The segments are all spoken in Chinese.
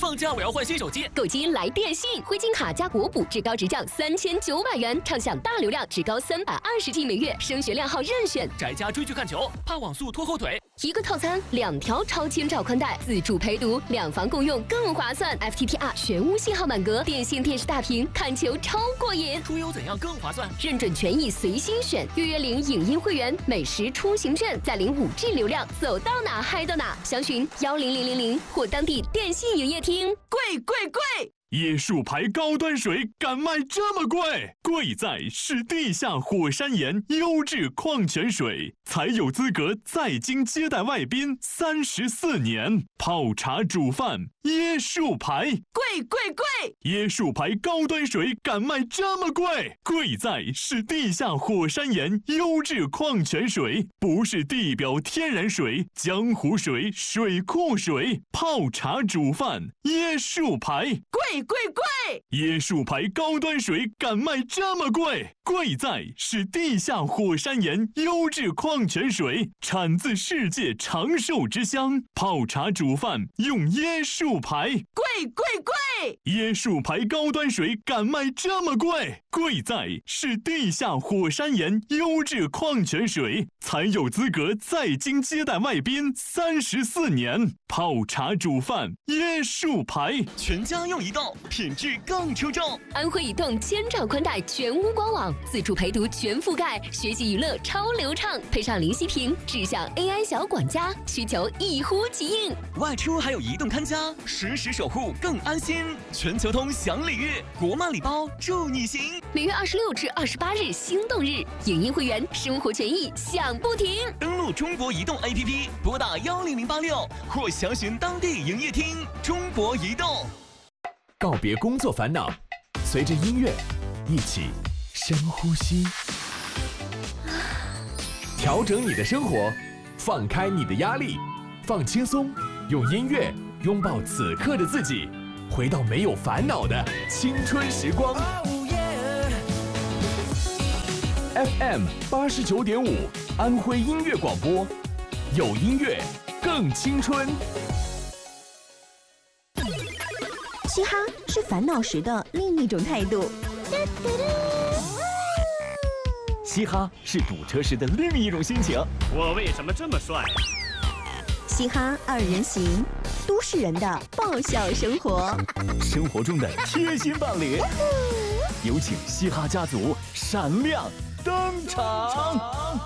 放假我要换新手机， 购机来电信，灰金卡加国补，至高直降3900元，畅享大流量，至高320G 每月，升学靓号任选。 宅家追剧看球，怕网速拖后腿。 一个套餐2条超千兆宽带，自助陪读，2房共用更划算。FTTR 全屋信号满格，电信电视大屏，看球超过瘾。 出游怎样更划算？ 认准权益随心选，月领影音会员，美食出行券，再领5G 流量，走到哪嗨到哪。详询10000或当地电信营业厅。 贵贵贵！ 椰树牌高端水敢卖这么贵？贵在是地下火山岩优质矿泉水，才有资格在京接待外宾34年。泡茶煮饭，椰树牌， 贵贵贵！ 椰树牌高端水敢卖这么贵？贵在是地下火山岩优质矿泉水，不是地表天然水、江湖水、水库水。泡茶煮饭，椰树牌， 贵贵贵！ 椰树牌高端水敢卖这么贵？贵在是地下火山岩优质矿泉水，产自世界长寿之乡。泡茶煮饭用椰树牌， 贵贵贵！ 椰树牌高端水敢卖这么贵？贵在是地下火山岩优质矿泉水，才有资格在京接待外宾34年。泡茶煮饭，椰树牌， 全家用移动，品质更出众。 安徽移动千兆宽带全屋官网，自助陪读全覆盖，学习娱乐超流畅，配上零息屏，智享 AI 小管家，需求一呼即应。 外出还有移动看家，实时守护更安心。全球通享礼遇，国漫礼包祝你行。 每月26至28日心动日，影音会员生活权益享不停。 登录中国移动 APP， 拨打10086或详询当地营业厅。中国移动。 告别工作烦恼，随着音乐一起深呼吸，调整你的生活，放开你的压力，放轻松，用音乐拥抱此刻的自己，回到没有烦恼的青春时光。FM 89.5，安徽音乐广播，有音乐更青春。 嘻哈是烦恼时的另一种态度， 嘻哈是堵车时的另一种心情。 我为什么这么帅？ 嘻哈2人行，都市人的爆笑生活， 生活中的贴心伴侣。有请嘻哈家族闪亮登场！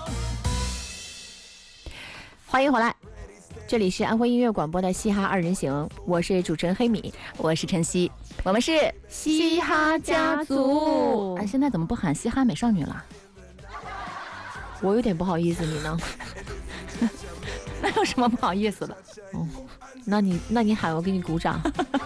欢迎回来，这里是安徽音乐广播的嘻哈2人行，我是主持人黑米， 我是晨曦，我们是嘻哈家族。 哎，现在怎么不喊嘻哈美少女了？ 我有点不好意思，你呢？ 那有什么不好意思的？ 哦，那你喊我给你鼓掌。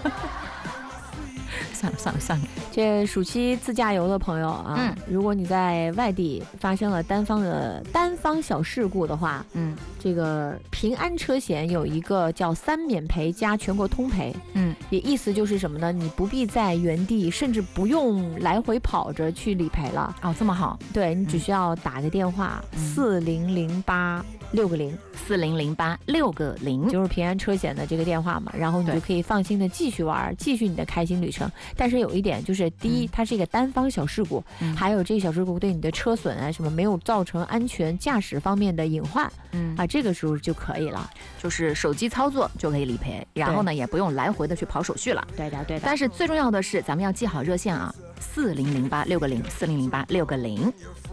算了。 这暑期自驾游的朋友啊，如果你在外地发生了单方小事故的话，这个平安车险有一个叫3免赔加全国通赔，也意思就是什么呢？你不必在原地，甚至不用来回跑着去理赔了。 哦，这么好？ 对，你只需要打个电话，4008 6个0 ，4008 6个0， 就是平安车险的这个电话嘛，然后你就可以放心的继续玩，继续你的开心旅程。但是有一点就是，第一，它是一个单方小事故，还有这个小事故对你的车损啊什么没有造成安全驾驶方面的隐患，这个时候就可以了， 就是手机操作就可以理赔，然后呢也不用来回的去跑手续了。 对的。 但是最重要的是，咱们要记好热线啊，4008 6个0，4008 6个0。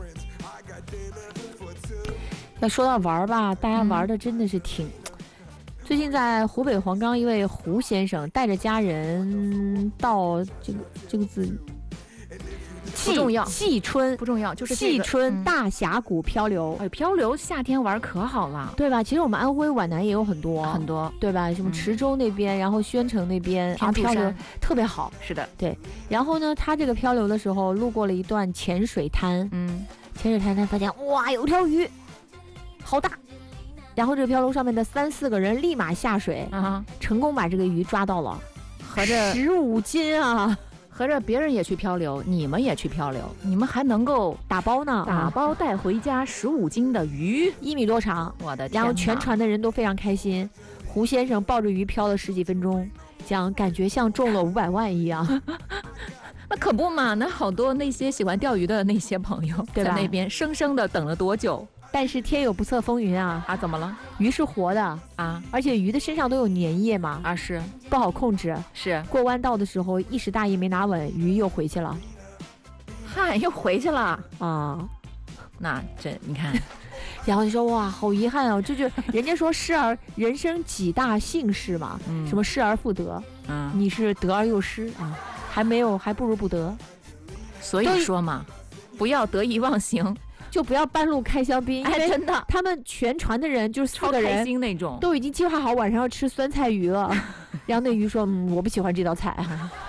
那说到玩吧，大家玩的真的是挺。最近在湖北黄冈，一位胡先生带着家人到这个字不重要， 蓟春不重要，就是蓟春大峡谷漂流。 漂流夏天玩可好了， 对吧？其实我们安徽皖南也有很多，对吧？什么池州那边，然后宣城那边啊，漂流特别好。 是的， 对。然后呢，他这个漂流的时候路过了一段浅水滩，浅水滩他发现哇，有条鱼，好大。然后这个漂流上面的3、4个人立马下水，成功把这个鱼抓到了， 合着 15斤啊！ 合着别人也去漂流，你们也去漂流，你们还能够打包呢， 打包带回家15斤的鱼 ，1米多长， 我的天！ 然后全船的人都非常开心。胡先生抱着鱼漂了10几分钟， 讲感觉像中了500万一样。 那可不嘛，那好多那些喜欢钓鱼的那些朋友在那边生生的等了多久？ 但是天有不测风云啊！ 啊，怎么了？ 鱼是活的啊， 而且鱼的身上都有粘液嘛， 啊是不好控制。 是过弯道的时候一时大意没拿稳，鱼又回去了。 嗨，又回去了啊！ 那这你看， 然后就说哇，好遗憾哦，这就人家说失而人生几大幸事嘛，什么失而复得，你是得而又失啊，还不如不得。 所以说嘛，不要得意忘形。 就不要半路开香槟， 哎，真的， 他们全船的人就是4个人， 超开心那种， 都已经计划好晚上要吃酸菜鱼了。然后那鱼说：“我不喜欢这道菜。”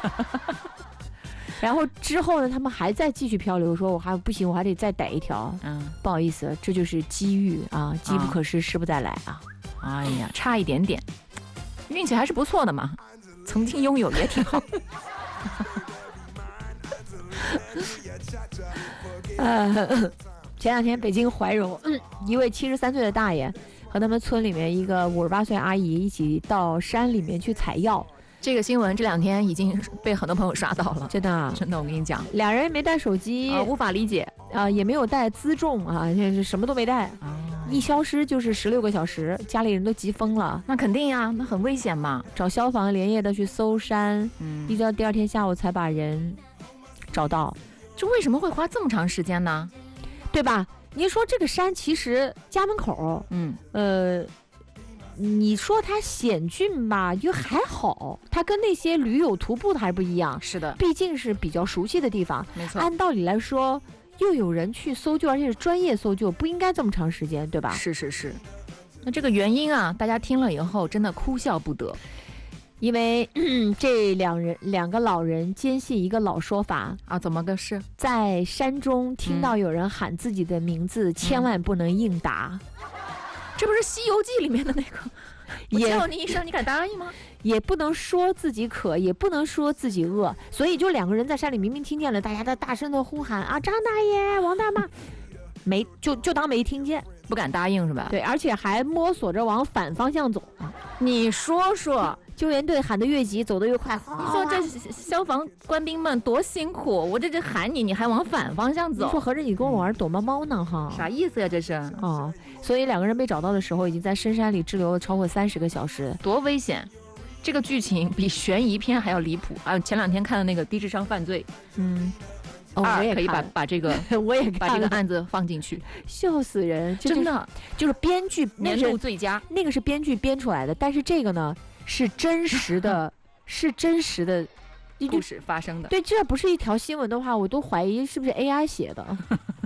然后之后呢，他们还在继续漂流，说：“我还不行，我还得再逮一条。”不好意思，这就是机遇啊，机不可失，失不再来啊。 哎呀，差一点点，运气还是不错的嘛，曾经拥有也挺好。 前2天北京怀柔，一位73岁的大爷和他们村里面一个58岁阿姨一起到山里面去采药。 这个新闻这2天已经被很多朋友刷到了， 真的， 我跟你讲 ，2人没带手机， 无法理解也没有带辎重啊，什么都没带，一消失就是16个小时，家里人都急疯了。 那肯定呀，那很危险嘛， 找消防连夜的去搜山，一直到第2天下午才把人找到。 这为什么会花这么长时间呢？ 对吧？你说这个山其实家门口，你说它险峻吧，又还好，它跟那些驴友徒步的还不一样。 是的， 毕竟是比较熟悉的地方。 没错， 按道理来说，又有人去搜救，而且是专业搜救，不应该这么长时间，对吧？ 是。那这个原因啊，大家听了以后真的哭笑不得。 因为这两个老人坚信一个老说法啊，怎么个事？ 在山中听到有人喊自己的名字，千万不能应答。 这不是《西游记》里面的那个？我叫你一声，你敢答应吗？ 也不能说自己渴，也不能说自己饿，所以就2个人在山里明明听见了大家的大声的呼喊啊，张大爷、王大妈，就当没听见， 不敢答应是吧？ 对，而且还摸索着往反方向走。 你说说。 救援队喊得越急，走得越快。 你说这消防官兵们多辛苦，我这喊你还往反方向走。 你说合着你跟我玩躲猫猫呢哈？ 啥意思呀？这是所以2个人被找到的时候，已经在深山里滞留了超过30个小时， 多危险！这个剧情比悬疑片还要离谱。还有前2天看的那个低智商犯罪， 我也可以把这个我也把这个案子放进去， 笑死人！ 真的就是编剧年度最佳， 那个是编剧编出来的，但是这个呢？是真实的故事发生的。 对，这不是一条新闻的话，我都怀疑是不是 AI 写的。